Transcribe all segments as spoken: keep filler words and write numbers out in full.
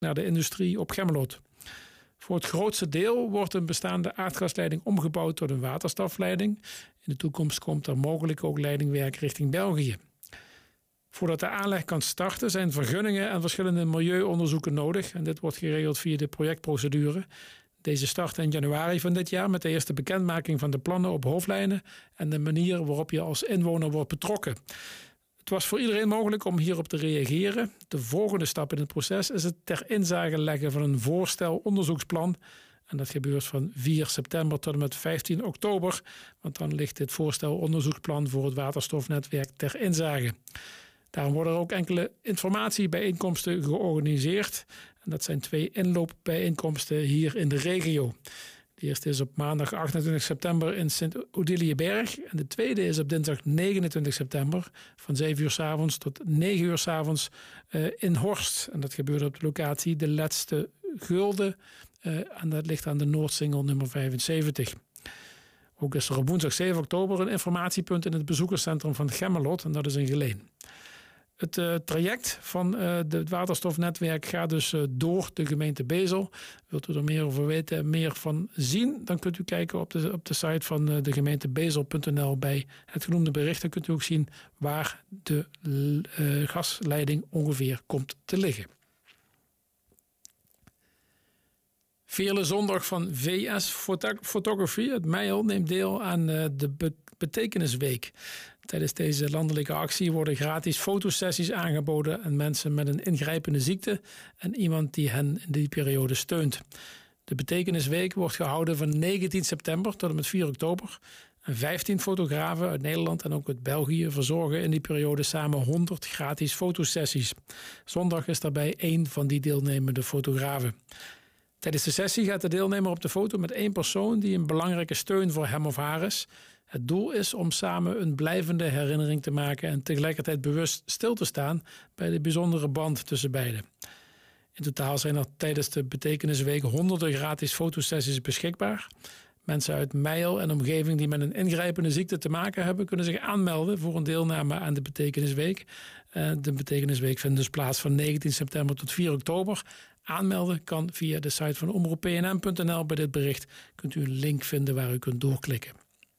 naar de industrie op Gemmelot. Voor het grootste deel wordt een bestaande aardgasleiding omgebouwd tot een waterstofleiding. In de toekomst komt er mogelijk ook leidingwerk richting België. Voordat de aanleg kan starten zijn vergunningen en verschillende milieuonderzoeken nodig. En dit wordt geregeld via de projectprocedure. Deze start in januari van dit jaar met de eerste bekendmaking van de plannen op hoofdlijnen en de manier waarop je als inwoner wordt betrokken. Het was voor iedereen mogelijk om hierop te reageren. De volgende stap in het proces is het ter inzage leggen van een voorstel onderzoeksplan. En dat gebeurt van vier september tot en met vijftien oktober. Want dan ligt dit voorstel onderzoeksplan voor het waterstofnetwerk ter inzage. Daarom worden er ook enkele informatiebijeenkomsten georganiseerd. En dat zijn twee inloopbijeenkomsten hier in de regio. De eerste is op maandag achtentwintig september in Sint-Odilieberg. En de tweede is op dinsdag negenentwintig september van zeven uur 's avonds tot negen uur 's avonds uh, in Horst. En dat gebeurt op de locatie De Laatste Gulden. Uh, en dat ligt aan de Noordsingel nummer vijfenzeventig. Ook is er op woensdag zeven oktober een informatiepunt in het bezoekerscentrum van Gemmelot. En dat is in Geleen. Het uh, traject van uh, het waterstofnetwerk gaat dus uh, door de gemeente Bezel. Wilt u er meer over weten, meer van zien, dan kunt u kijken op de, op de site van uh, de gemeente bezel punt n l. Bij het genoemde bericht kunt u ook zien waar de uh, gasleiding ongeveer komt te liggen. Veerle Zondag van V S Photography uit Meijel neemt deel aan de Betekenisweek. Tijdens deze landelijke actie worden gratis fotosessies aangeboden aan mensen met een ingrijpende ziekte en iemand die hen in die periode steunt. De Betekenisweek wordt gehouden van negentien september tot en met vier oktober. En vijftien fotografen uit Nederland en ook uit België verzorgen in die periode samen honderd gratis fotosessies. Zondag is daarbij één van die deelnemende fotografen. Tijdens de sessie gaat de deelnemer op de foto met één persoon die een belangrijke steun voor hem of haar is. Het doel is om samen een blijvende herinnering te maken en tegelijkertijd bewust stil te staan bij de bijzondere band tussen beiden. In totaal zijn er tijdens de Betekenisweek honderden gratis fotosessies beschikbaar. Mensen uit Meijel en omgeving die met een ingrijpende ziekte te maken hebben, kunnen zich aanmelden voor een deelname aan de Betekenisweek. De Betekenisweek vindt dus plaats van negentien september tot vier oktober. Aanmelden kan via de site van omroep p n m punt n l. Bij dit bericht kunt u een link vinden waar u kunt doorklikken.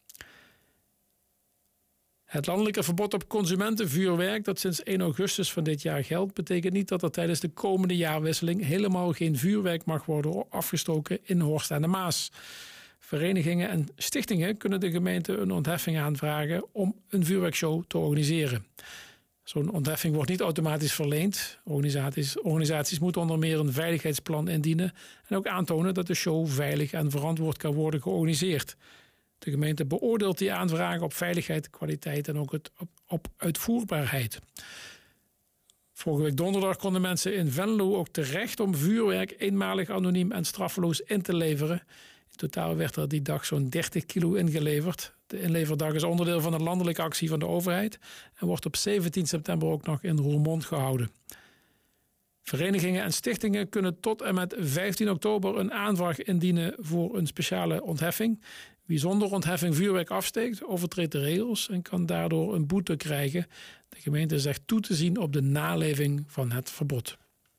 Het landelijke verbod op consumentenvuurwerk dat sinds één augustus van dit jaar geldt, betekent niet dat er tijdens de komende jaarwisseling helemaal geen vuurwerk mag worden afgestoken in Horst aan de Maas. Verenigingen en stichtingen kunnen de gemeente een ontheffing aanvragen om een vuurwerkshow te organiseren. Zo'n ontheffing wordt niet automatisch verleend. Organisaties, organisaties moeten onder meer een veiligheidsplan indienen en ook aantonen dat de show veilig en verantwoord kan worden georganiseerd. De gemeente beoordeelt die aanvragen op veiligheid, kwaliteit en ook het op, op uitvoerbaarheid. Vorige week donderdag konden mensen in Venlo ook terecht om vuurwerk eenmalig anoniem en straffeloos in te leveren. In totaal werd er die dag zo'n dertig kilo ingeleverd. De inleverdag is onderdeel van een landelijke actie van de overheid en wordt op zeventien september ook nog in Roermond gehouden. Verenigingen en stichtingen kunnen tot en met vijftien oktober een aanvraag indienen voor een speciale ontheffing. Wie zonder ontheffing vuurwerk afsteekt, overtreedt de regels en kan daardoor een boete krijgen. De gemeente zegt toe te zien op de naleving van het verbod.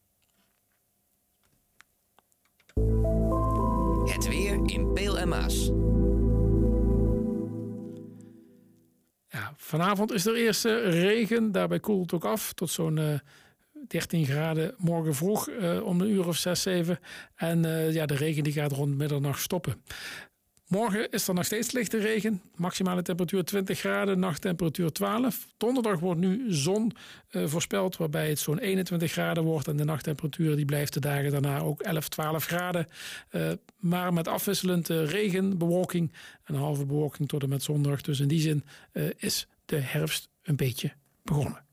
Het weer in Peel en Maas. Ja, vanavond is er eerste regen. Daarbij koelt het ook af tot zo'n uh, dertien graden morgen vroeg uh, om een uur of zes, zeven. En uh, ja, de regen die gaat rond middernacht stoppen. Morgen is er nog steeds lichte regen. Maximale temperatuur twintig graden, nachttemperatuur twaalf. Donderdag wordt nu zon uh, voorspeld, waarbij het zo'n eenentwintig graden wordt. En de nachttemperatuur die blijft de dagen daarna ook elf, twaalf graden. Uh, maar met afwisselend uh, regen, bewolking en halve bewolking tot en met zondag. Dus in die zin uh, is de herfst een beetje begonnen.